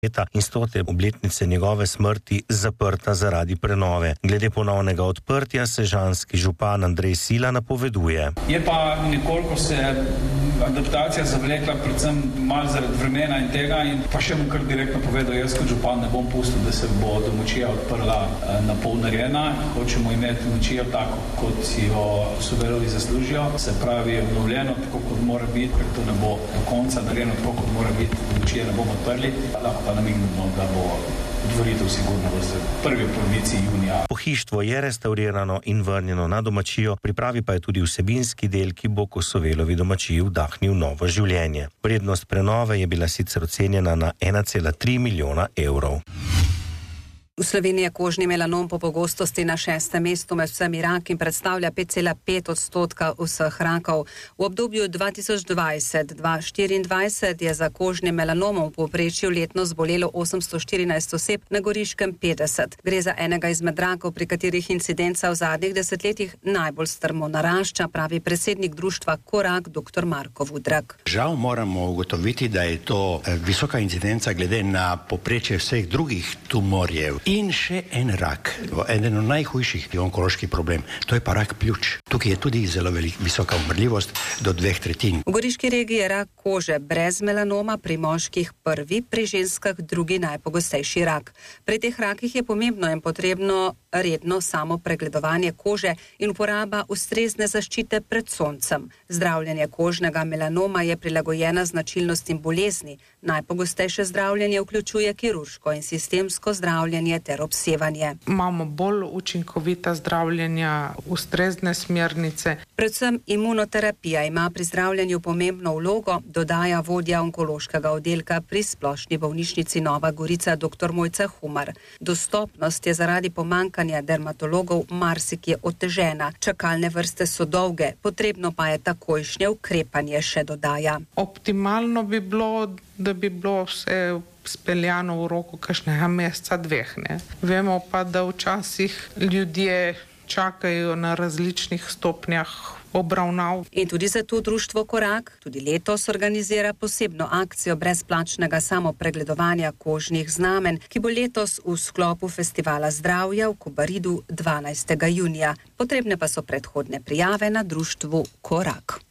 leta in 100. obletnice njegove smrti zaprta zaradi prenove. Glede ponovnega odprtja sežanski župan Andrej Sila napoveduje. Je pa nekoliko se adaptacija zavlekla, predvsem malo zaradi vremena in tega, in pa še mu kar direktno povedal, jaz kot župan ne bom pustil, da se bo domačija odprla na pol narejena. Hočemo imeti domačijo tako, kot si jo Sovelovi zaslužijo, se pravi obnovljeno, tako kot mora biti, ker to ne bo do konca narejeno, tako kot mora biti, domačije ne bomo odprli, lahko pa namignemo, da bo otvoritev sigurno v prvi polovici junija. Pohištvo je restaurirano in vrnjeno na domačijo, pripravi pa je tudi vsebinski del, ki bo Kosovelovi domačiji vdahnil novo življenje. Vrednost prenove je bila sicer ocenjena na 1,3 milijona evrov. V Sloveniji je kožni melanom po pogostosti na 6. mestu med vsemi raki in predstavlja 5,5% vseh rakov. V obdobju 2020-2024 je za kožnim melanomom v povprečju letno zbolelo 814 oseb, na Goriškem 50. Gre za enega izmed rakov, pri katerih incidenca v zadnjih desetletjih najbolj strmo narašča, pravi predsednik društva Korak dr. Marko Vudrag. Žal moramo ugotoviti, da je to visoka incidenca glede na povprečje vseh drugih tumorjev. In še en rak, eden od najhujših onkoloških problem, to je pa rak pljuč. Tukaj je tudi zelo visoka umrljivost do 2/3. V Goriški regiji je rak kože brez melanoma pri moških prvi, pri ženskah drugi najpogostejši rak. Pri teh rakih je pomembno in potrebno redno samo pregledovanje kože in uporaba ustrezne zaščite pred soncem. Zdravljenje kožnega melanoma je prilagojena značilnostim bolezni. Najpogostejše zdravljenje vključuje kirurško in sistemsko zdravljenje ter obsevanje. Imamo bolj učinkovita zdravljenja, ustrezne smernice. Predvsem imunoterapija ima pri zdravljenju pomembno vlogo, dodaja vodja onkološkega oddelka pri Splošni bolnišnici Nova Gorica dr. Mojca Humar. Dostopnost je zaradi pomanjkanja dermatologov marsikje otežena. Čakalne vrste so dolge, potrebno pa je takojšnje ukrepanje, še dodaja. Optimalno bi bilo, da bi bilo vse speljano v roku kakšnega meseca, dveh. Vemo pa, da včasih ljudje čakajo na različnih stopnjah obravnav. In tudi zato društvo Korak tudi letos organizira posebno akcijo brezplačnega samopregledovanja kožnih znamen, ki bo letos v sklopu Festivala zdravja v Kobaridu 12. junija. Potrebne pa so predhodne prijave na društvu Korak.